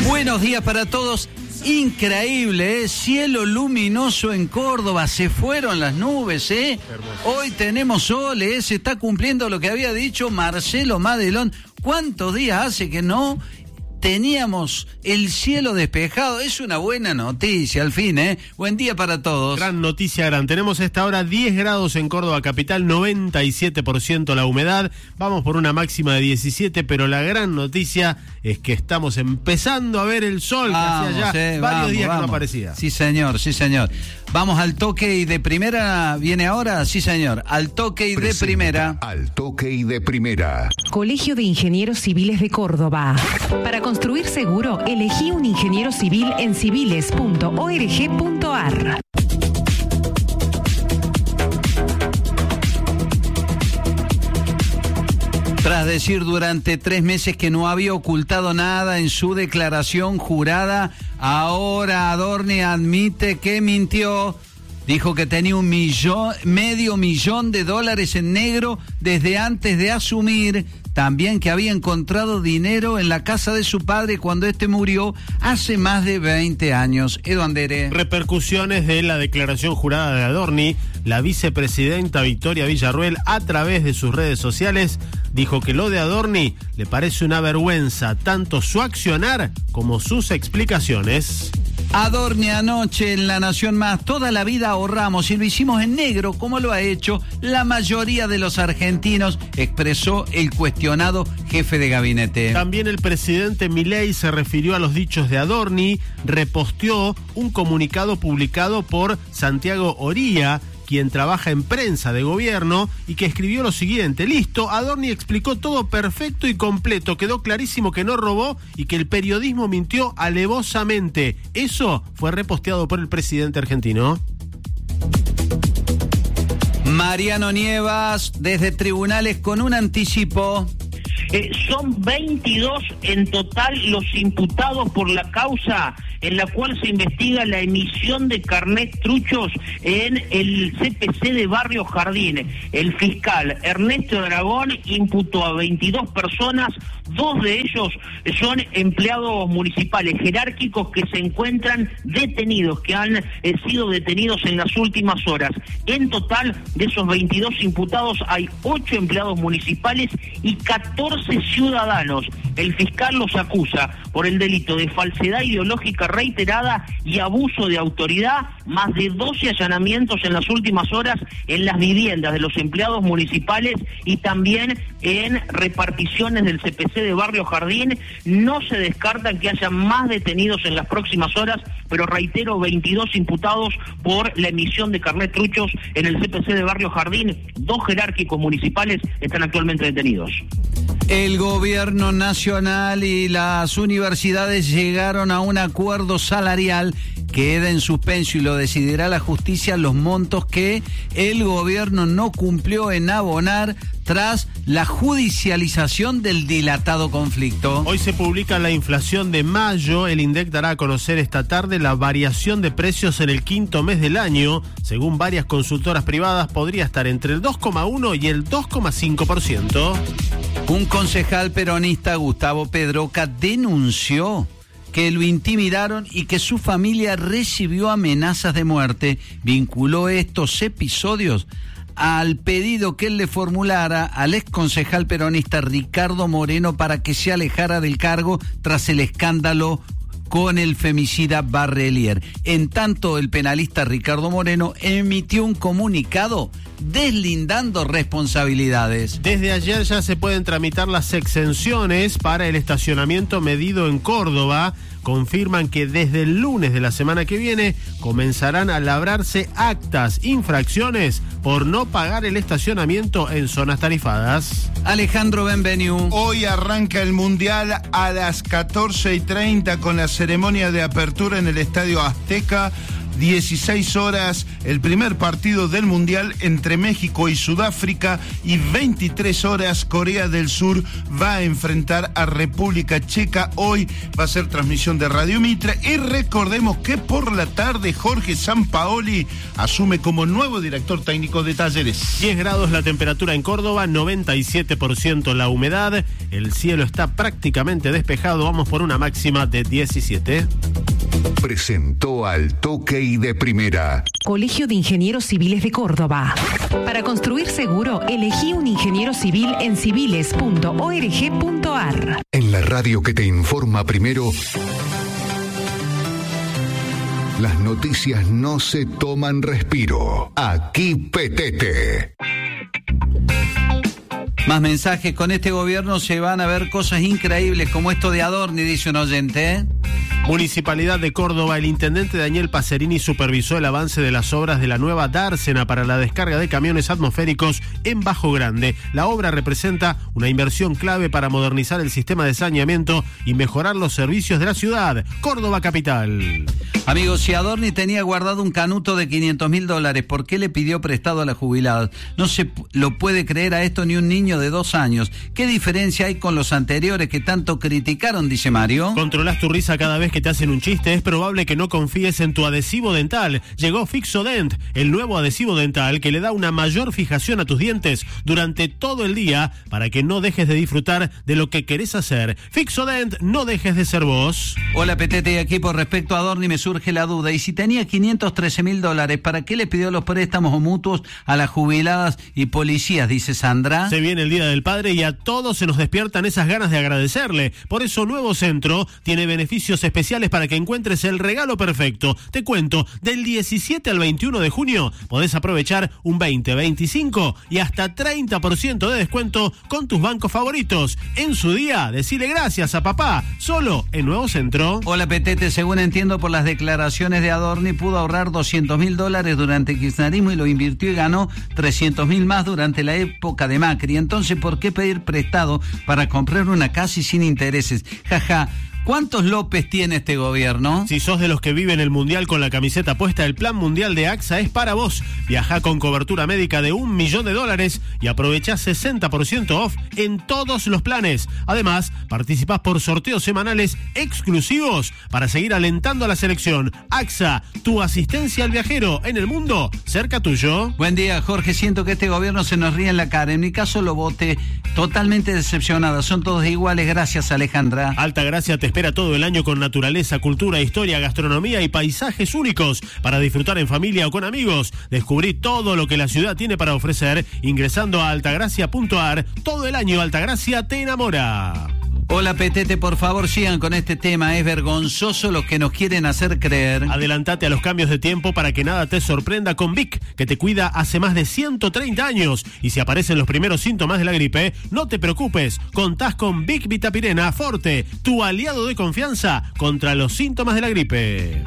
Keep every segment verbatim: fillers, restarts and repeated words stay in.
Buenos días para todos. Increíble, ¿eh? Cielo luminoso en Córdoba, se fueron las nubes, ¿eh? Hoy tenemos sol, ¿eh? Se está cumpliendo lo que había dicho Marcelo Madelón. ¿Cuántos días hace que no teníamos el cielo despejado? Es una buena noticia, al fin, ¿eh? Buen día para todos. Gran noticia, gran. Tenemos a esta hora diez grados en Córdoba capital, noventa y siete por ciento la humedad. Vamos por una máxima de diecisiete, pero la gran noticia es que estamos empezando a ver el sol, vamos, que hacía ya eh, varios vamos, días vamos. que no aparecía. Sí, señor, sí, señor. Vamos al toque y de primera, ¿viene ahora? Sí, señor. Al toque y Presenta de primera. Al toque y de primera. Colegio de Ingenieros Civiles de Córdoba. Para construir seguro, elegí un ingeniero civil en civiles punto org punto ar. Tras decir durante tres meses que no había ocultado nada en su declaración jurada, ahora Adorni admite que mintió. Dijo que tenía un millón, medio millón de dólares en negro desde antes de asumir. También que había encontrado dinero en la casa de su padre cuando este murió hace más de veinte años. Edu Andere. Repercusiones de la declaración jurada de Adorni. La vicepresidenta Victoria Villarruel, a través de sus redes sociales, dijo que lo de Adorni le parece una vergüenza, tanto su accionar como sus explicaciones. Adorni anoche en La Nación Más: toda la vida ahorramos y lo hicimos en negro, como lo ha hecho la mayoría de los argentinos, expresó el cuestionado jefe de gabinete. También el presidente Milei se refirió a los dichos de Adorni, reposteó un comunicado publicado por Santiago Oría, quien trabaja en prensa de gobierno, y que escribió lo siguiente: listo, Adorni explicó todo perfecto y completo, quedó clarísimo que no robó y que el periodismo mintió alevosamente. Eso fue reposteado por el presidente argentino. Mariano Nievas, desde tribunales con un anticipo. Eh, son veintidós en total los imputados por la causa en la cual se investiga la emisión de carnet truchos en el C P C de Barrio Jardín. El fiscal Ernesto Dragón imputó a veintidós personas, dos de ellos son empleados municipales jerárquicos que se encuentran detenidos, que han eh, sido detenidos en las últimas horas. En total, de esos veintidós imputados hay ocho empleados municipales y catorce ciudadanos. El fiscal los acusa por el delito de falsedad ideológica reiterada y abuso de autoridad, más de doce allanamientos en las últimas horas en las viviendas de los empleados municipales y también en reparticiones del C P C de Barrio Jardín. No se descarta que haya más detenidos en las próximas horas, pero reitero, veintidós imputados por la emisión de carnet truchos en el C P C de Barrio Jardín. Dos jerárquicos municipales están actualmente detenidos. El gobierno nacional y las universidades llegaron a un acuerdo salarial. Queda en suspenso y lo decidirá la justicia los montos que el gobierno no cumplió en abonar tras la judicialización del dilatado conflicto. Hoy se publica la inflación de mayo. El INDEC dará a conocer esta tarde la variación de precios en el quinto mes del año. Según varias consultoras privadas, podría estar entre el dos coma uno y el dos coma cinco por ciento. Un concejal peronista, Gustavo Pedroca, denunció que lo intimidaron y que su familia recibió amenazas de muerte. Vinculó estos episodios al pedido que él le formulara al ex concejal peronista Ricardo Moreno para que se alejara del cargo tras el escándalo con el femicida Barrelier. En tanto, el penalista Ricardo Moreno emitió un comunicado deslindando responsabilidades. Desde ayer ya se pueden tramitar las exenciones para el estacionamiento medido en Córdoba. Confirman que desde el lunes de la semana que viene comenzarán a labrarse actas, infracciones por no pagar el estacionamiento en zonas tarifadas. Alejandro Benvenu. Hoy arranca el Mundial a las catorce y treinta con la ceremonia de apertura en el Estadio Azteca. dieciséis horas, el primer partido del Mundial entre México y Sudáfrica, y veintitrés horas, Corea del Sur va a enfrentar a República Checa. Hoy va a ser transmisión de Radio Mitre, y recordemos que por la tarde Jorge Sampaoli asume como nuevo director técnico de Talleres. diez grados la temperatura en Córdoba, noventa y siete por ciento la humedad, el cielo está prácticamente despejado, vamos por una máxima de diecisiete. Presentó Al Toque y de Primera. Colegio de Ingenieros Civiles de Córdoba. Para construir seguro, elegí un ingeniero civil en civiles punto org punto ar. En la radio que te informa primero, las noticias no se toman respiro. Aquí Petete. Más mensajes. Con este gobierno se van a ver cosas increíbles como esto de Adorni, dice un oyente, ¿eh? Municipalidad de Córdoba, el intendente Daniel Pacerini supervisó el avance de las obras de la nueva dársena para la descarga de camiones atmosféricos en Bajo Grande. La obra representa una inversión clave para modernizar el sistema de saneamiento y mejorar los servicios de la ciudad. Córdoba capital. Amigos, si Adorni tenía guardado un canuto de quinientos mil dólares, ¿por qué le pidió prestado a las jubiladas? No se lo puede creer a esto ni un niño de dos años. ¿Qué diferencia hay con los anteriores que tanto criticaron, dice Mario? Controlás tu risa cada vez que te hacen un chiste. Es probable que no confíes en tu adhesivo dental. Llegó Fixodent, el nuevo adhesivo dental que le da una mayor fijación a tus dientes durante todo el día para que no dejes de disfrutar de lo que querés hacer. Fixodent, no dejes de ser vos. Hola, Petete, y aquí por respecto a Adorni me surge la duda. ¿Y si tenía quinientos trece mil dólares, para qué le pidió los préstamos o mutuos a las jubiladas y policías, dice Sandra? Se viene el Día del Padre y a todos se nos despiertan esas ganas de agradecerle. Por eso Nuevo Centro tiene beneficios especiales para que encuentres el regalo perfecto. Te cuento, del diecisiete al veintiuno de junio podés aprovechar un veinte, veinticinco y hasta treinta por ciento de descuento con tus bancos favoritos. En su día, decile gracias a papá, solo en Nuevo Centro. Hola, Petete, según entiendo por las declaraciones de Adorni, pudo ahorrar doscientos mil dólares durante el kirchnerismo y lo invirtió y ganó trescientos mil más durante la época de Macri. Entonces, ¿por qué pedir prestado para comprar una casa y sin intereses? Jaja. ¿Cuántos López tiene este gobierno? Si sos de los que viven el Mundial con la camiseta puesta, el Plan Mundial de A X A es para vos. Viajá con cobertura médica de un millón de dólares y aprovechá sesenta por ciento off en todos los planes. Además, participás por sorteos semanales exclusivos para seguir alentando a la selección. A X A, tu asistencia al viajero en el mundo, cerca tuyo. Buen día, Jorge. Siento que este gobierno se nos ríe en la cara. En mi caso lo voté totalmente decepcionada. Son todos iguales. Gracias, Alejandra. Altagracia te espera todo el año con naturaleza, cultura, historia, gastronomía y paisajes únicos para disfrutar en familia o con amigos. Descubrí todo lo que la ciudad tiene para ofrecer ingresando a altagracia punto ar. Todo el año Altagracia te enamora. Hola, Petete, por favor sigan con este tema. Es vergonzoso lo que nos quieren hacer creer. Adelantate a los cambios de tiempo para que nada te sorprenda con Vic, que te cuida hace más de ciento treinta años. Y si aparecen los primeros síntomas de la gripe, no te preocupes. Contás con Vic Vitapirena Forte, tu aliado de confianza contra los síntomas de la gripe.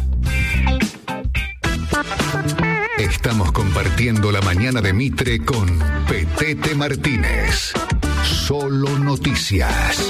Estamos compartiendo la mañana de Mitre con Petete Martínez. Solo noticias.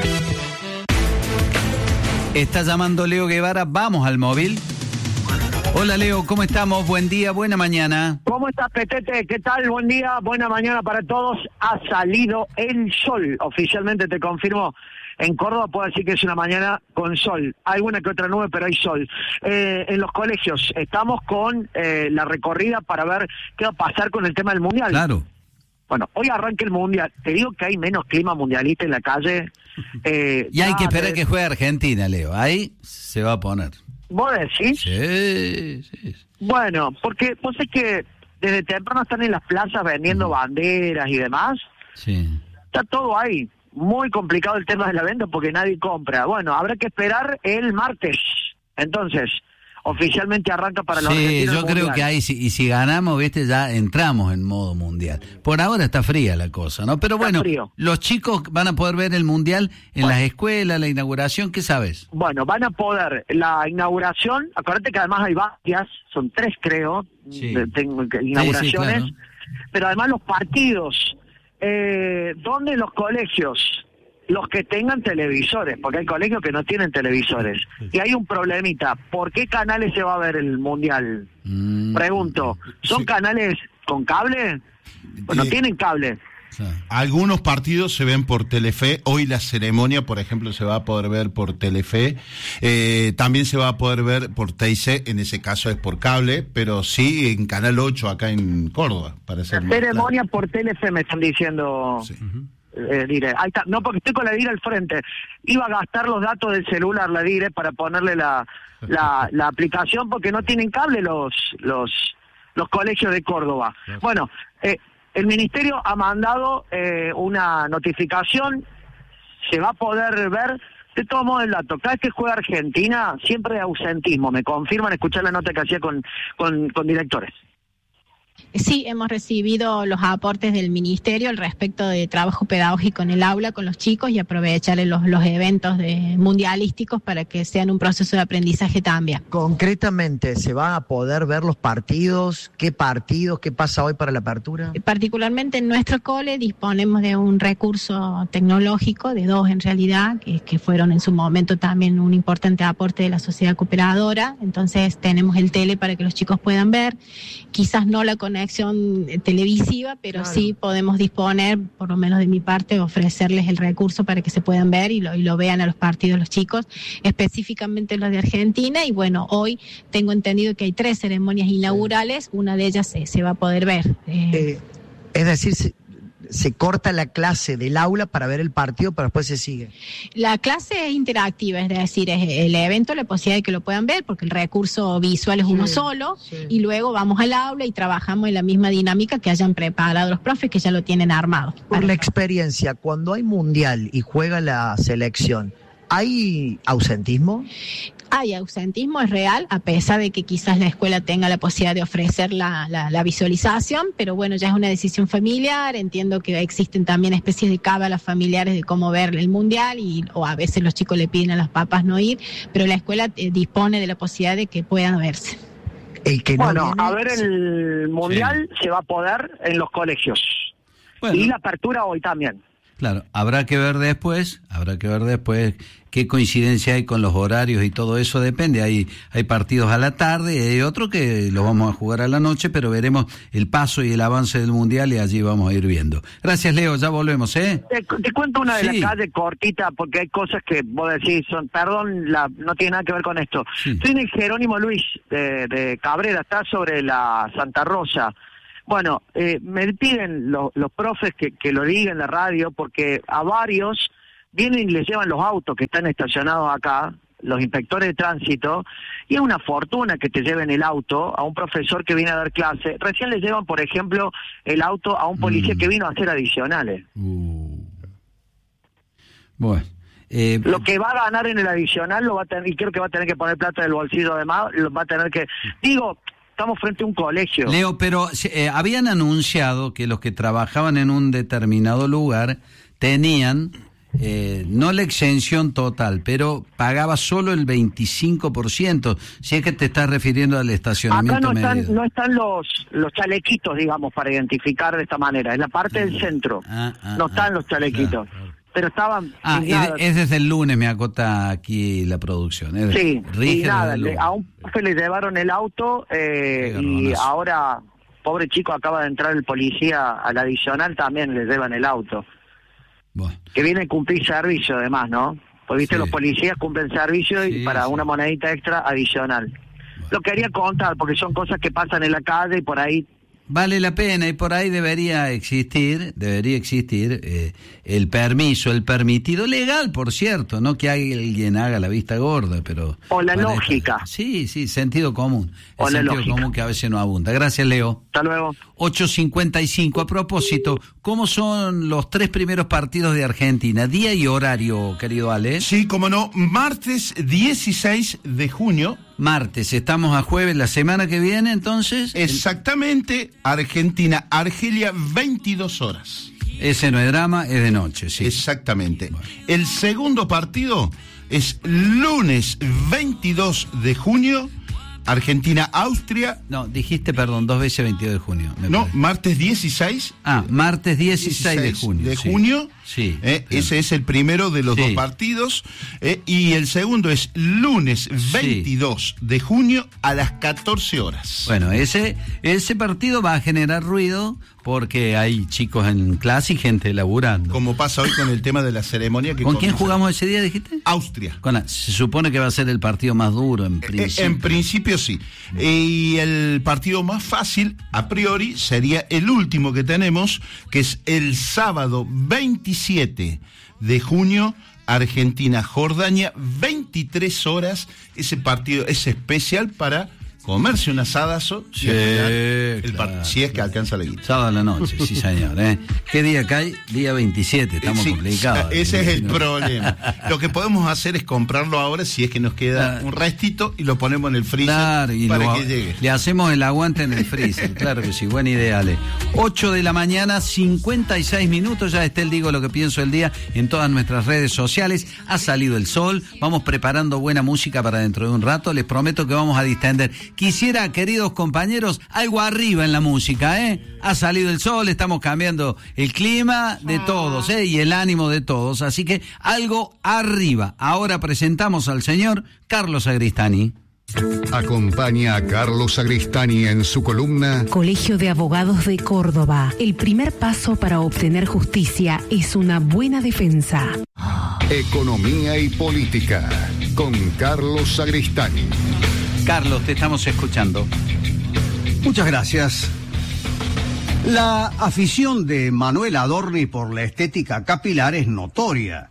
Está llamando Leo Guevara, vamos al móvil. Hola, Leo, ¿cómo estamos? Buen día, buena mañana. ¿Cómo estás, Petete? ¿Qué tal? Buen día, buena mañana para todos. Ha salido el sol, oficialmente te confirmo. En Córdoba puedo decir que es una mañana con sol. Hay una que otra nube, pero hay sol. Eh, en los colegios estamos con eh, la recorrida para ver qué va a pasar con el tema del Mundial. Claro. Bueno, hoy arranca el Mundial. Te digo que hay menos clima mundialista en la calle. Eh, y hay que esperar de... que juegue Argentina, Leo. Ahí se va a poner. ¿Vos decís? Sí, sí. Bueno, porque vos es que desde temprano están en las plazas vendiendo uh-huh. banderas y demás. Sí. Está todo ahí. Muy complicado el tema de la venta porque nadie compra. Bueno, habrá que esperar el martes. Entonces, oficialmente arranca para los Sí, yo creo mundial. que ahí, si, y si ganamos, viste, ya entramos en modo mundial. Por ahora está fría la cosa, ¿no? Pero Está bueno, frío. los chicos van a poder ver el mundial en Bueno. las escuelas, la inauguración, ¿qué sabes? Bueno, van a poder, la inauguración, acuérdate que además hay varias, son tres creo, Sí. de, de, de inauguraciones, Sí, sí, claro. pero además los partidos, eh, donde los colegios los que tengan televisores, porque hay colegios que no tienen televisores. Y hay un problemita. ¿Por qué canales se va a ver el Mundial? Mm. Pregunto, ¿son sí. canales con cable? Pues no eh, tienen cable. Sí. Algunos partidos se ven por Telefe. Hoy la ceremonia, por ejemplo, se va a poder ver por Telefe. Eh, también se va a poder ver por T I C, en ese caso es por cable, pero sí en Canal ocho acá en Córdoba. Para ser la ceremonia claro. por Telefe me están diciendo... Sí. Eh, dire. Ahí está. No, porque estoy con la Dire al frente. Iba a gastar los datos del celular, la Dire, para ponerle la, la, la aplicación, porque no tienen cable los, los, los colegios de Córdoba. Bueno, eh, el Ministerio ha mandado eh, una notificación, se va a poder ver, de todo modo el dato, cada vez que juega Argentina, siempre hay ausentismo, me confirman, escuchar la nota que hacía con, con, con directores. Sí, hemos recibido los aportes del Ministerio al respecto de trabajo pedagógico en el aula con los chicos y aprovechar los, los eventos de, mundialísticos para que sean un proceso de aprendizaje también. Concretamente, ¿se van a poder ver los partidos? ¿Qué partidos? ¿Qué pasa hoy para la apertura? Particularmente en nuestro cole disponemos de un recurso tecnológico, de dos en realidad, que, que fueron en su momento también un importante aporte de la sociedad cooperadora. Entonces tenemos el tele para que los chicos puedan ver, quizás no la conexión televisiva, pero claro. sí podemos disponer, por lo menos de mi parte, ofrecerles el recurso para que se puedan ver y lo, y lo vean a los partidos los chicos, específicamente los de Argentina. Y bueno, hoy tengo entendido que hay tres ceremonias inaugurales, una de ellas se, se va a poder ver. Eh, eh, es decir, se, se corta la clase del aula para ver el partido, pero después se sigue. La clase es interactiva, es decir, es el evento, la posibilidad de que lo puedan ver, porque el recurso visual es sí, uno solo, sí. y luego vamos al aula y trabajamos en la misma dinámica que hayan preparado los profes, que ya lo tienen armado. Por la experiencia, cuando hay mundial y juega la selección, ¿hay ausentismo? Hay ausentismo, es real, a pesar de que quizás la escuela tenga la posibilidad de ofrecer la, la, la visualización, pero bueno, ya es una decisión familiar. Entiendo que existen también especies de cábalas familiares de cómo ver el mundial, y o a veces los chicos le piden a los papás no ir, pero la escuela eh, dispone de la posibilidad de que puedan verse. El que no bueno, viene, a ver el mundial sí. se va a poder en los colegios. Bueno. Y la apertura hoy también. Claro, habrá que ver después, habrá que ver después qué coincidencia hay con los horarios y todo eso depende. Hay hay partidos a la tarde y hay otros que los vamos a jugar a la noche, pero veremos el paso y el avance del Mundial y allí vamos a ir viendo. Gracias, Leo, ya volvemos, ¿eh? Te, te cuento una de sí. las calles cortita, porque hay cosas que vos decís, son, perdón, la, no tiene nada que ver con esto. Sí. Estoy en el Jerónimo Luis de, de Cabrera, está sobre la Santa Rosa. Bueno, eh, me piden lo, los profes que, que lo digan en la radio, porque a varios vienen y les llevan los autos que están estacionados acá, los inspectores de tránsito, y es una fortuna que te lleven el auto a un profesor que viene a dar clase. Recién le llevan, por ejemplo, el auto a un policía mm. que vino a hacer adicionales. Uh. Bueno. Eh, lo que va a ganar en el adicional lo va a tener, y creo que va a tener que poner plata del bolsillo además, lo va a tener que... Digo... Estamos frente a un colegio. Leo, pero eh, habían anunciado que los que trabajaban en un determinado lugar tenían, eh, no la exención total, pero pagaba solo el veinticinco por ciento, si es que te estás refiriendo al estacionamiento. Acá no medido. están, no están los, los chalequitos, digamos, para identificar de esta manera. En la parte ah, del centro ah, ah, no están ah, los chalequitos. Claro. Pero estaban... Ah, y de, es desde el lunes, me acota aquí la producción. Es sí, y nada, le, a un profe le llevaron el auto eh, y ahora, pobre chico, acaba de entrar el policía al adicional, también le llevan el auto. Bueno. Que viene a cumplir servicio además, ¿no? Porque viste, sí. los policías cumplen servicio y sí, para sí. una monedita extra adicional. Bueno. Lo quería contar porque son cosas que pasan en la calle y por ahí... Vale la pena, y por ahí debería existir, debería existir eh, el permiso, el permitido legal, por cierto, no que alguien haga la vista gorda, pero... O la lógica. Esta, sí, sí, sentido común. O el la sentido lógica. común que a veces no abunda. Gracias, Leo. Hasta luego. ocho cincuenta y cinco. A propósito, ¿cómo son los tres primeros partidos de Argentina? Día y horario, querido Ale. Sí, cómo no, martes dieciséis de junio. Martes, estamos a jueves, la semana que viene, entonces... Exactamente, Argentina, Argelia, veintidós horas. Ese no es drama, es de noche, sí. Exactamente. Bueno. El segundo partido es lunes veintidós de junio, Argentina, Austria. No, dijiste, perdón, dos veces veintidós de junio. No, parece. Martes dieciséis. Ah, martes dieciséis de junio. De junio. Sí. Sí. Eh, ese es el primero de los sí. dos partidos. Eh, y el segundo es lunes veintidós sí. de junio a las catorce horas. Bueno, ese, ese partido va a generar ruido porque hay chicos en clase y gente laburando. Como pasa hoy con el tema de la ceremonia. Que ¿Con quién comienza. jugamos ese día, dijiste? Austria. Con la, se supone que va a ser el partido más duro en principio. Eh, en principio sí. Y el partido más fácil, a priori, sería el último que tenemos, que es el sábado veintisiete de junio, Argentina-Jordania, veintitrés horas. Ese partido es especial para comerse un asadazo, Sí, y el claro. part- si es que alcanza la guita. Sábado a la noche, sí señor. ¿eh? ¿Qué día cae? Día veintisiete, estamos Sí, complicados. ese es el ¿no? problema. Lo que podemos hacer es comprarlo ahora si es que nos queda Claro. un restito y lo ponemos en el freezer Claro, y para lo- que llegue. le hacemos el aguante en el freezer, claro que sí, buena idea, Ale. ocho de la mañana, cincuenta y seis minutos, ya está el Digo lo que pienso el día en todas nuestras redes sociales. Ha salido el sol, vamos preparando buena música para dentro de un rato, les prometo que vamos a distender. Quisiera, queridos compañeros, algo arriba en la música, ¿eh? Ha salido el sol, estamos cambiando el clima de todos, ¿eh? Y el ánimo de todos, así que algo arriba. Ahora presentamos al señor Carlos Sagristani. Acompaña a Carlos Sagristani en su columna Colegio de Abogados de Córdoba. El primer paso para obtener justicia es una buena defensa. Economía y Política con Carlos Sagristani. Carlos, te estamos escuchando. Muchas gracias. La afición de Manuel Adorni por la estética capilar es notoria.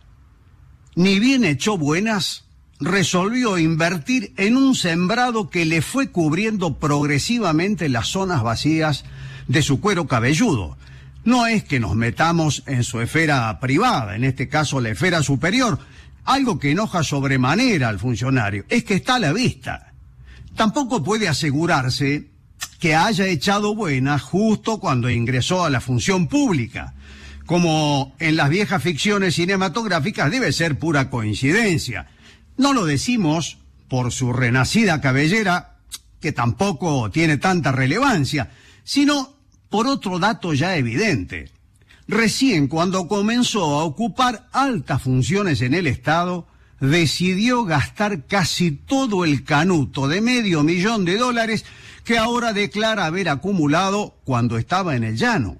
Ni bien echó buenas, resolvió invertir en un sembrado que le fue cubriendo progresivamente las zonas vacías de su cuero cabelludo. No es que nos metamos en su esfera privada, en este caso la esfera superior, algo que enoja sobremanera al funcionario, es que está a la vista. Tampoco puede asegurarse que haya echado buenas justo cuando ingresó a la función pública. Como en las viejas ficciones cinematográficas debe ser pura coincidencia. No lo decimos por su renacida cabellera, que tampoco tiene tanta relevancia, sino por otro dato ya evidente. Recién cuando comenzó a ocupar altas funciones en el Estado, decidió gastar casi todo el canuto de medio millón de dólares que ahora declara haber acumulado cuando estaba en el llano.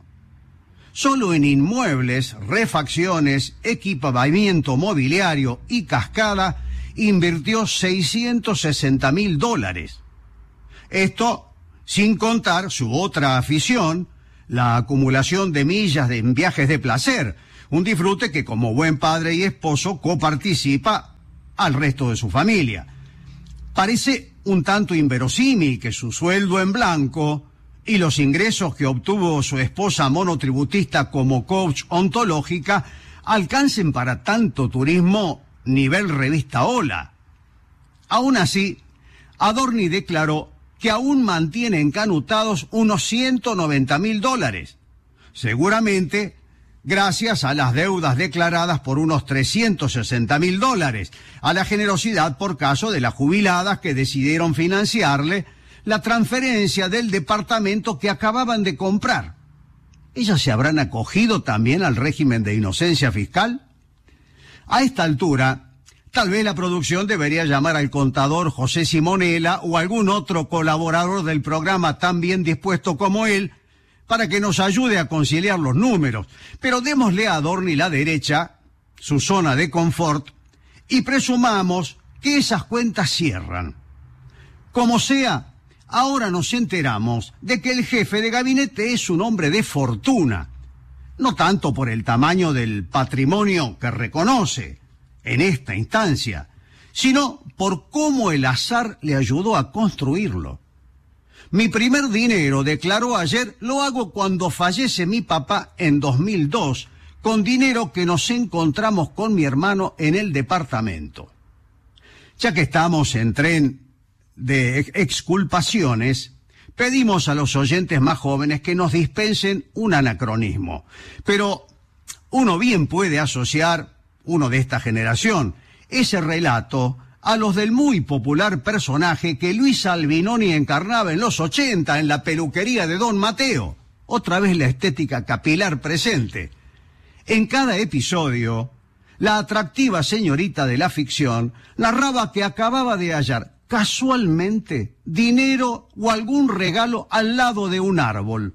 Solo en inmuebles, refacciones, equipamiento mobiliario y cascada invirtió seiscientos sesenta mil dólares. Esto sin contar su otra afición, la acumulación de millas de, en viajes de placer, un disfrute que como buen padre y esposo coparticipa al resto de su familia. Parece un tanto inverosímil que su sueldo en blanco y los ingresos que obtuvo su esposa monotributista como coach ontológica alcancen para tanto turismo nivel revista Hola. Aún así, Adorni declaró que aún mantiene encanutados unos ciento noventa mil dólares, seguramente gracias a las deudas declaradas por unos trescientos sesenta mil dólares, a la generosidad por caso de las jubiladas que decidieron financiarle la transferencia del departamento que acababan de comprar. ¿Ellas se habrán acogido también al régimen de inocencia fiscal? A esta altura, tal vez la producción debería llamar al contador José Simonella o algún otro colaborador del programa tan bien dispuesto como él, para que nos ayude a conciliar los números. Pero démosle a Adorni la derecha, su zona de confort, y presumamos que esas cuentas cierran. Como sea, ahora nos enteramos de que el jefe de gabinete es un hombre de fortuna, no tanto por el tamaño del patrimonio que reconoce en esta instancia, sino por cómo el azar le ayudó a construirlo. Mi primer dinero, declaró ayer, lo hago cuando fallece mi papá en dos mil dos, con dinero que nos encontramos con mi hermano en el departamento. Ya que estamos en tren de exculpaciones, pedimos a los oyentes más jóvenes que nos dispensen un anacronismo. Pero uno bien puede asociar, uno de esta generación, ese relato a los del muy popular personaje que Luis Albinoni encarnaba en los ochenta en la peluquería de Don Mateo. Otra vez la estética capilar presente. En cada episodio, la atractiva señorita de la ficción narraba que acababa de hallar casualmente dinero o algún regalo al lado de un árbol.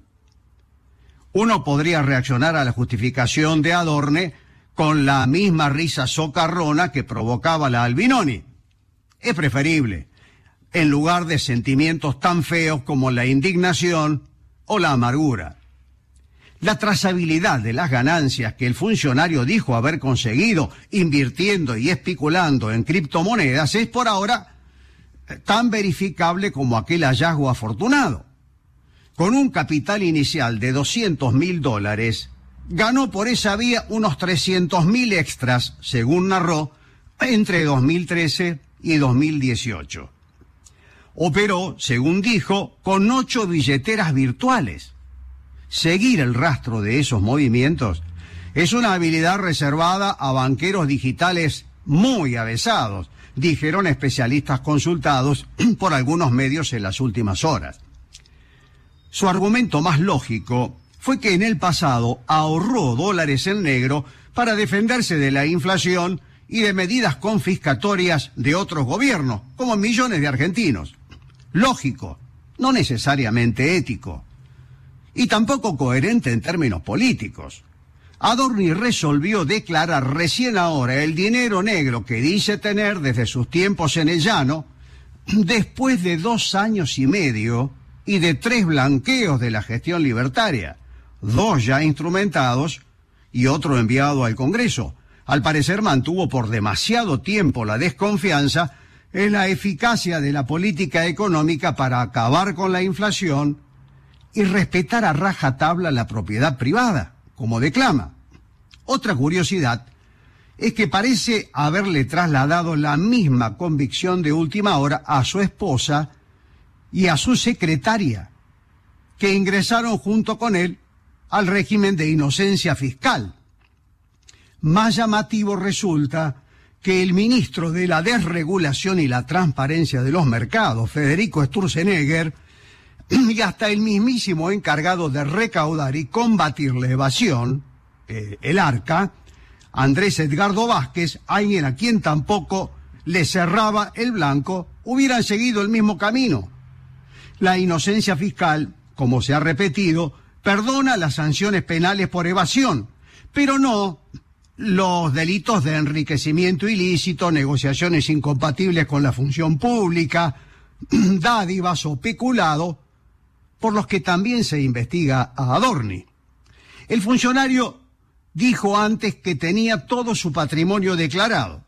Uno podría reaccionar a la justificación de Adorni con la misma risa socarrona que provocaba la Albinoni. Es preferible, en lugar de sentimientos tan feos como la indignación o la amargura. La trazabilidad de las ganancias que el funcionario dijo haber conseguido invirtiendo y especulando en criptomonedas es por ahora tan verificable como aquel hallazgo afortunado. Con un capital inicial de doscientos mil dólares, ganó por esa vía unos trescientos mil extras, según narró, entre dos mil trece y dos mil dieciocho. Operó, según dijo, con ocho billeteras virtuales. Seguir el rastro de esos movimientos es una habilidad reservada a banqueros digitales muy avesados, dijeron especialistas consultados por algunos medios en las últimas horas. Su argumento más lógico fue que en el pasado ahorró dólares en negro para defenderse de la inflación y de medidas confiscatorias de otros gobiernos, como millones de argentinos. Lógico, no necesariamente ético. Y tampoco coherente en términos políticos. Adorni resolvió declarar recién ahora el dinero negro que dice tener desde sus tiempos en el llano, después de dos años y medio y de tres blanqueos de la gestión libertaria, dos ya instrumentados y otro enviado al Congreso. Al parecer mantuvo por demasiado tiempo la desconfianza en la eficacia de la política económica para acabar con la inflación y respetar a rajatabla la propiedad privada, como declama. Otra curiosidad es que parece haberle trasladado la misma convicción de última hora a su esposa y a su secretaria, que ingresaron junto con él al régimen de inocencia fiscal. Más llamativo resulta que el ministro de la Desregulación y la Transparencia de los Mercados, Federico Sturzenegger, y hasta el mismísimo encargado de recaudar y combatir la evasión, eh, el ARCA, Andrés Edgardo Vázquez, alguien a quien tampoco le cerraba el blanco, hubieran seguido el mismo camino. La inocencia fiscal, como se ha repetido, perdona las sanciones penales por evasión, pero no los delitos de enriquecimiento ilícito, negociaciones incompatibles con la función pública, dádivas o peculado, por los que también se investiga a Adorni. El funcionario dijo antes que tenía todo su patrimonio declarado.